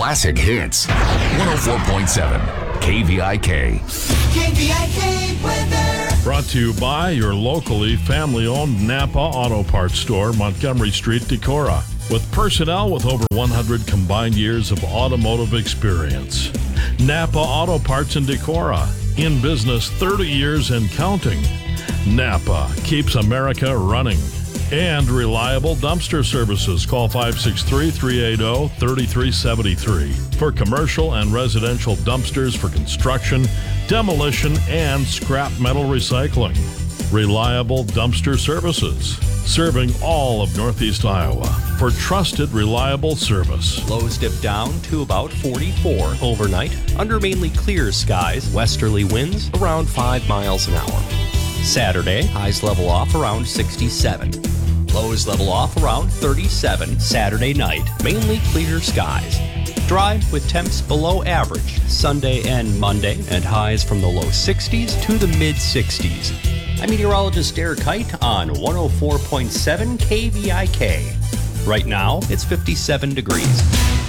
classic hits. 104.7 KVIK. KVIK weather. Brought to you by your locally family-owned Napa Auto Parts store, Montgomery Street, Decorah, with personnel with over 100 combined years of automotive experience. Napa Auto Parts in Decorah, in business 30 years and counting. Napa keeps America running. And reliable dumpster services. Call 563-380-3373 for commercial and residential dumpsters for construction, demolition, and scrap metal recycling. Reliable dumpster services, serving all of Northeast Iowa for trusted, reliable service. Lows dip down to about 44 overnight under mainly clear skies, westerly winds around 5 miles an hour. Saturday, highs level off around 67. Lows level off around 37 Saturday night, mainly clear skies. Dry with temps below average Sunday and Monday, and highs from the low 60s to the mid 60s. I'm meteorologist Derek Height on 104.7 KVIK. Right now, it's 57 degrees.